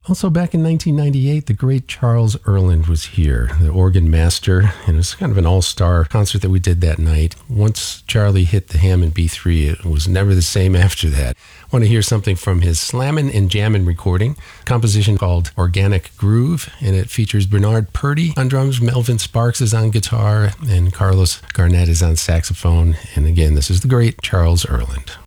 Also, back in 1998, the great Charles Earland was here, the organ master, and it was kind of an all-star concert that we did that night. Once Charlie hit the Hammond B3, it was never the same after that. I want to hear something from his Slammin' and Jammin' recording, composition called Organic Groove, and it features Bernard Purdy on drums, Melvin Sparks is on guitar, and Carlos Garnett is on saxophone. And again, this is the great Charles Earland.